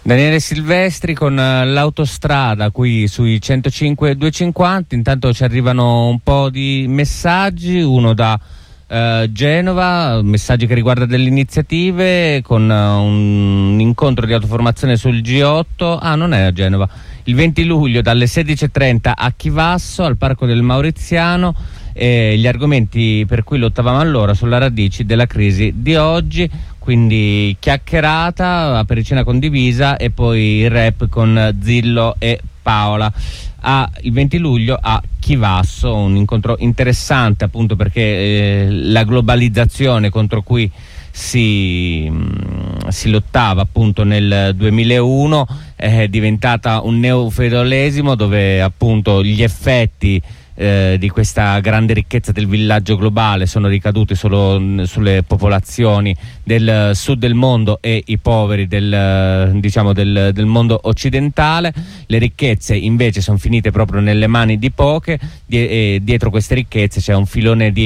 Daniele Silvestri con l'autostrada qui sui 105 250. Intanto ci arrivano un po' di messaggi, uno da Genova, messaggi che riguarda delle iniziative con un incontro di autoformazione sul G8. Non è a Genova, il 20 luglio dalle 16:30 a Chivasso al Parco del Mauriziano. Gli argomenti per cui lottavamo allora sulla radici della crisi di oggi, quindi chiacchierata, apericena condivisa e poi il rap con Zillo e Paola. Il 20 luglio a Chivasso, un incontro interessante appunto perché la globalizzazione contro cui si lottava appunto nel 2001 è diventata un neofeudalesimo dove appunto gli effetti di questa grande ricchezza del villaggio globale sono ricaduti solo sulle popolazioni del sud del mondo e i poveri del mondo occidentale. Le ricchezze invece sono finite proprio nelle mani di poche, e dietro queste ricchezze c'è un filone di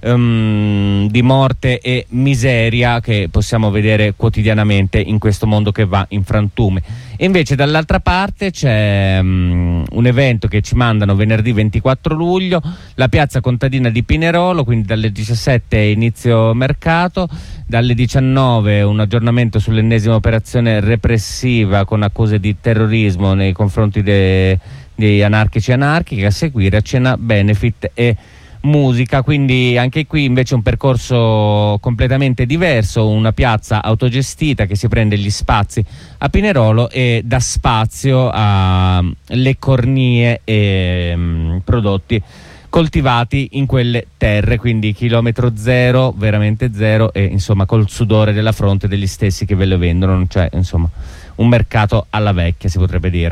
morte e miseria che possiamo vedere quotidianamente in questo mondo che va in frantumi. E invece dall'altra parte c'è un evento che ci mandano venerdì 24 luglio, la piazza contadina di Pinerolo, quindi dalle 17 inizio mercato, dalle 19 un aggiornamento sull'ennesima operazione repressiva con accuse di terrorismo nei confronti dei anarchici e anarchiche, a seguire cena benefit e musica. Quindi anche qui invece un percorso completamente diverso, una piazza autogestita che si prende gli spazi a Pinerolo e dà spazio alle cornie e prodotti coltivati in quelle terre, quindi chilometro zero, veramente zero, e insomma col sudore della fronte degli stessi che ve lo vendono, cioè insomma un mercato alla vecchia, si potrebbe dire.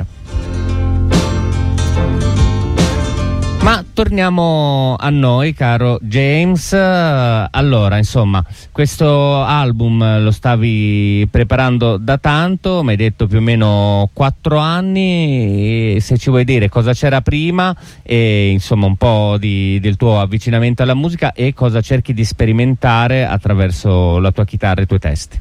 Ma torniamo a noi, caro James. Allora, insomma, questo album lo stavi preparando da tanto, mi hai detto più o meno 4 anni, e se ci vuoi dire cosa c'era prima e insomma un po' del tuo avvicinamento alla musica e cosa cerchi di sperimentare attraverso la tua chitarra e i tuoi testi.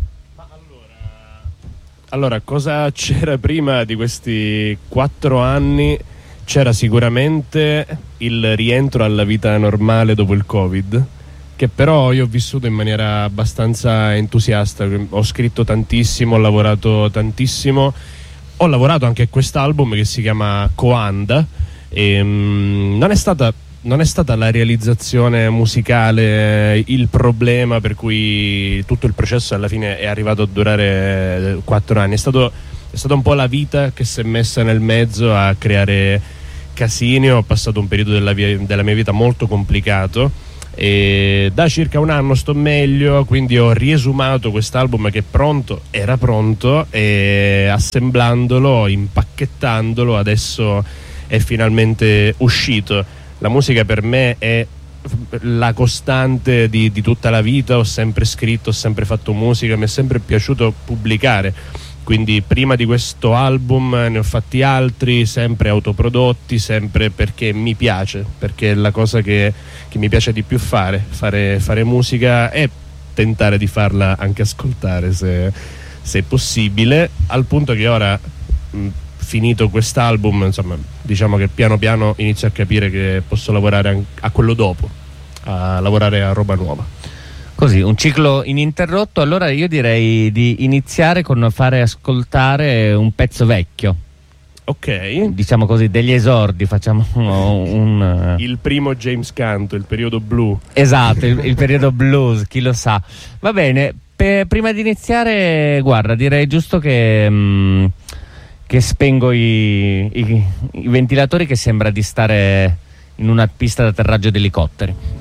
Allora, cosa c'era prima di questi 4 anni? C'era sicuramente il rientro alla vita normale dopo il Covid, che però io ho vissuto in maniera abbastanza entusiasta. Ho scritto tantissimo, ho lavorato tantissimo, ho lavorato anche a quest'album che si chiama Coanda e non è stata la realizzazione musicale il problema per cui tutto il processo alla fine è arrivato a durare 4 anni. È stata un po' la vita che si è messa nel mezzo a creare casini. Ho passato un periodo della mia vita molto complicato e da circa un anno sto meglio, quindi ho riesumato quest'album che era pronto, e assemblandolo, impacchettandolo, adesso è finalmente uscito. La musica per me è la costante di tutta la vita. Ho sempre scritto, ho sempre fatto musica, mi è sempre piaciuto pubblicare. Quindi prima di questo album ne ho fatti altri, sempre autoprodotti, sempre perché mi piace, perché è la cosa che mi piace di più fare musica e tentare di farla anche ascoltare se è possibile, al punto che ora, finito quest'album, insomma, diciamo che piano piano inizio a capire che posso lavorare a quello dopo, a lavorare a roba nuova. Così, un ciclo ininterrotto. Allora io direi di iniziare con fare ascoltare un pezzo vecchio. Ok. Diciamo così, degli esordi, facciamo il primo James Canto, il periodo blu. Esatto, il periodo blues, chi lo sa. Va bene, prima di iniziare, guarda, direi giusto che spengo i ventilatori, che sembra di stare in una pista d'atterraggio di elicotteri.